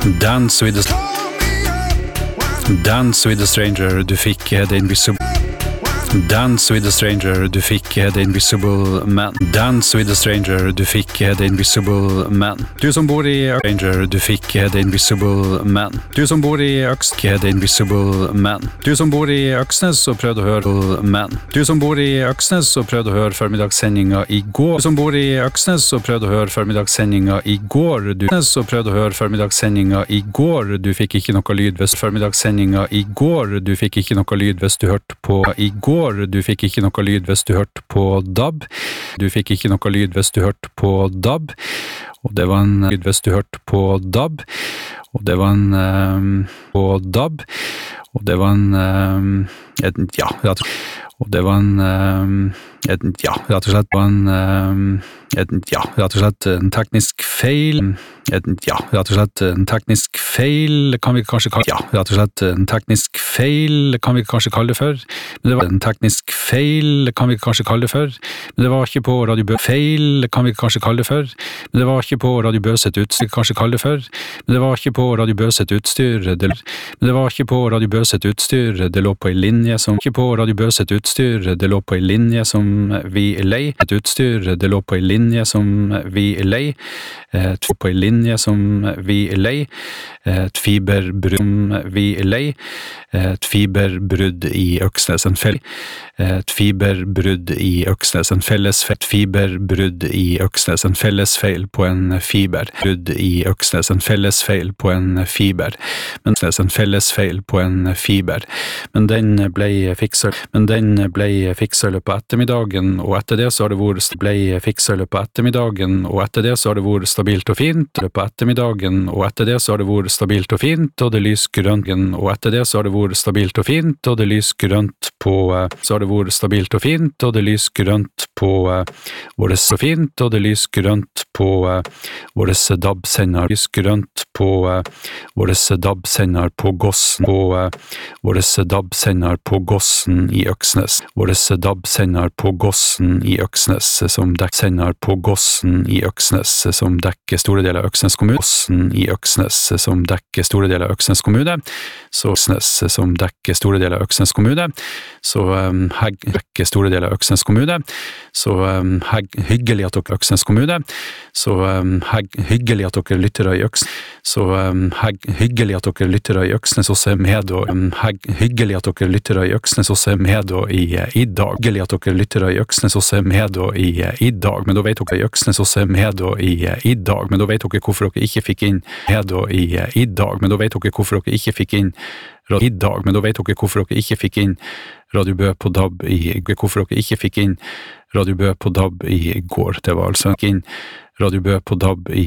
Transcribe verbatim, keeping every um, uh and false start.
Dance with the Dance with the stranger, du fikk The Invisible Dance with the stranger, du fikk The Invisible Man. Dance with the stranger, du fikk The Invisible Man. Du som bor i Stranger, du fikk The Invisible Man. Du som bor i Øks, The Invisible Man. Du som bor i Øksnes og prøvde å høre Man. Du som bor i Øksnes og prøvde å høre formidagssendinga i går. Du som bor i Øksnes og prøvde å høre formidagssendinga i går. Du som prøvde å høre formidagssendinga i går. Du fikk ikke noe lyd hvis formidagssendinga i går. Du fikk ikke noe lyd hvis du hørte på i går. Du fikk ikke noe lyd hvis du hørte på D A B. Du fikk ikke noe lyd hvis du hørte på D A B. Og det var en lyd hvis du hørte på D A B. Og det var en um, på D A B. Og det var en um, et, ja, rett og slett. Og det var en um, et, ja, rett og slett var en um, et, ja, rett og slett en teknisk feil. Et, ja, rett og slett en teknisk feil kan vi kanskje kalle ja, rett og slett en teknisk feil kan vi kanskje kalle det for. Men det var en teknisk feil kan vi kanskje kalle det for. Men det var ikke på Radio Bø feil kan vi kanskje kalle det for. Men det var ikke på Radio Bø sitt utstyr kanskje kalle det for. Men det var ikke på Radio Bø sitt utstyr. Det, men det var ikke på Radio Bø sitt utstyr. Det lå på en linje som ikke på Radio Bø sitt utstyr. Det lå på en linje som vi lei. Et utstyr. Det lå på en linje som vi lei. Et på en linje som vi lei, et fiberbrudd som vi lei, et fiberbrudd i Øksnes, en fell, et fiberbrudd i Øksnes, en felles et fiberbrudd i Øksnes, en felles feil på en fiber, brudd i Øksnes, en felles feil på en fiber, men en felles feil på en fiber, men den ble fiksa, men den ble fiksa på ettermiddagen, og etter det så har det vært ble fiksa på ettermiddagen, og etter det så har det vært stabilt og fint, på ettermiddagen, og etter det så har det vært stabilt og fint, og det lys grønn, og etter det så har det vært stabilt og fint, og det lys grønt på, så har det vært stabilt og fint, og det lys grønt på våre så fint, og det lys grønt på våre D A B-sender, lys grønt på våre D A B-sender på Gossen, på våre D A B-sender på Gossen i Øksnes, våre D A B-sender på Gossen i Øksnes, som dekker sender på Gossen i Øksnes, som dekker store deler av Øksnes kommune, Gossen i Øksnes, som dekker store deler av Øksnes kommune, så Øksnes, som dekker store deler av Øksnes kommune, så um, hegg, dekker store deler av Øksnes kommune, så um, hegg, hyggelig at dere Øksnes kommune, så um, hegg, hyggelig at dere lyttere i Øksnes, så um, hegg, hyggelig at dere lyttere i Øksnes også er med, og um, hegg, hyggelig at dere lyttere i Øksnes også er med og i, i dag, hyggelig at dere lyttere i Øksnes også er med og i, i dag, men da vet dere i Øksnes også er med og i, i dag, men da vet dere hvorfor dere ikke fikk inn med og i, i dag, men da vet dere hvorfor dere ikke fikk inn i dag, men da vet dere hvorfor dere ikke fikk inn Radio Bø på D A B i, hvorfor dere ikke fikk inn Radio Bø på D A B i går, det var altså ikke inn Radio Bø på D A B i